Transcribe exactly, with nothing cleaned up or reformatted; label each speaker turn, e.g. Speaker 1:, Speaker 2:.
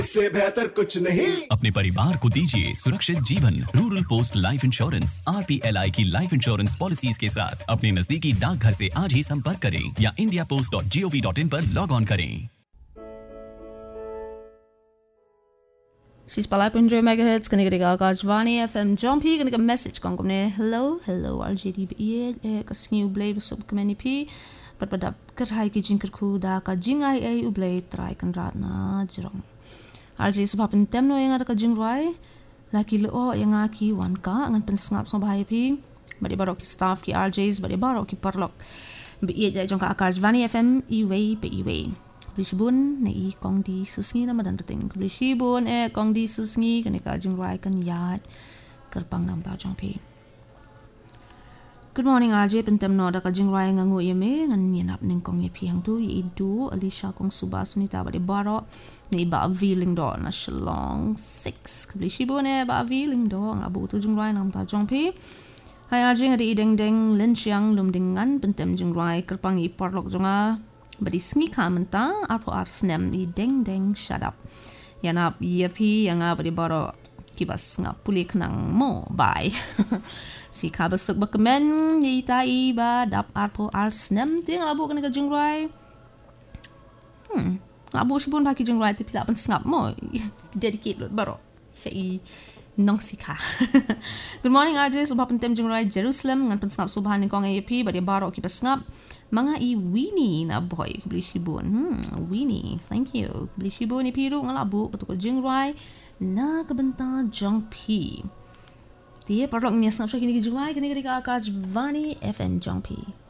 Speaker 1: इससे बेहतर कुछ नहीं।
Speaker 2: अपने परिवार को दीजिए सुरक्षित जीवन। Rural post life insurance R P L I की लाइफ इंश्योरेंस पॉलिसीज के साथ अपने नजदीकी डाकघर से आज ही संपर्क करें या India post dot G O V dot in पर लॉग ऑन करें।
Speaker 3: She's palai punjo megahertz kani kani Akashvani F M Jumpy kani ka message kong kumne hello hello R J D B e ka sniu blay sub kamani pi pat padap kathai ki jing ku da ka jing ai ai u blay try kan rat na jirong R J subhapin temno yang ada ka jing roi laki lo yang aki wan ka ngan pen snap so bahai pi bari barok ki staff ki R Js bari barok ki parlok bi e jai jong ka Akashvani F M i wei pe i wei Blishibun na i kong di susngi na madan rating. Blishibun eh kong di susngi kani ka jing rai kan yat kerpang nam ta jong pi. Good morning R J pentem no da ka jing rai ngangu yeme ngan nyenap ning kong ye pi hang tu i du Alicia kong suba sunita ba de baro ni ba viling do na shalong six. Blishibun eh ba viling do ngabu tu jing rai nam ta jong pi. Hai R J ngadi deng deng lin siang lum dingan pentem jing rai kerpang i parlok jonga Badi sngi kamenta apo ar snem i deng deng shut up. Yana yepi yanga badi baro kibas nga pulik nang mo bye. Si kabasuk bakamen yi ta iba dap apo ar snem ting labo kana ka jingrai. Hmm. Labo sibun baki jingrai ti pila pan snap mo. Dedicate lot baro. Syai nong sika. Good morning R J subha pentem jingrai Jerusalem ngan pen snap subhan ni kong yepi badi baro kibas snap. Mga i Winnie na boy beli shibun. Hmm, Winnie, thank you. Beli shibun ni piru ngalabu betul ko jingrai na kabenta jong pi. Dia parlok ni snap so kini jingrai kini kini ka Akashvani F M jong pi.